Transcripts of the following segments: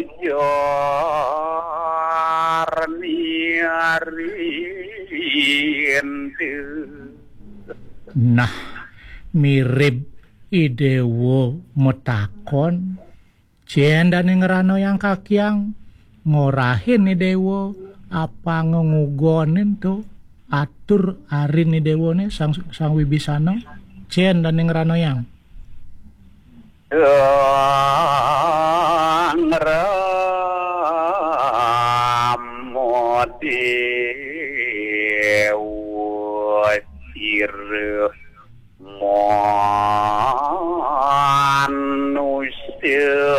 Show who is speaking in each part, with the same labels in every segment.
Speaker 1: Nah, mirip idewo metakon jendan ngerano yang kakiang ngorahin ni dewo apa ngengugonin tuh atur arin ni dewo nih sang Wibisana jendan ngerano yang
Speaker 2: manusia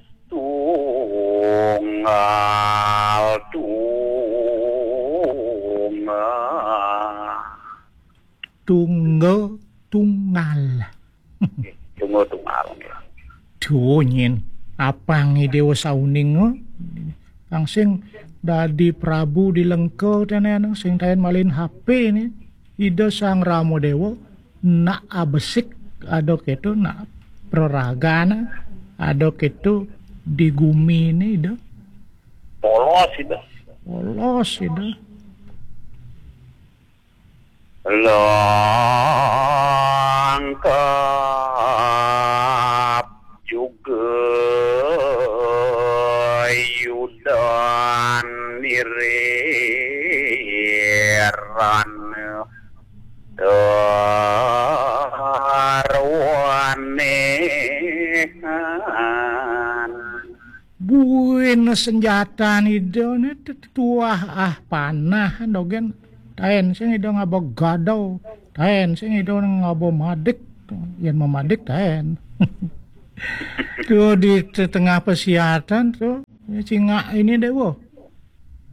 Speaker 1: tunggal Dunyin apa ngi dewa sauning ang sing dadi Prabu dilengko tenen sing tayen malin HP ni ida sang Ramo Dewa nak abesik adok itu nak proragana adok itu digumi ni ida
Speaker 2: polos
Speaker 1: ida
Speaker 2: lengkap juga yudan nireran darwanehan
Speaker 1: buin senjata ni ida tuah panah dogen taen sing ida ngabo gadau taen sing ida ngabo madik yang memadik taen tuh di tengah persiatan tuh singa ini dewo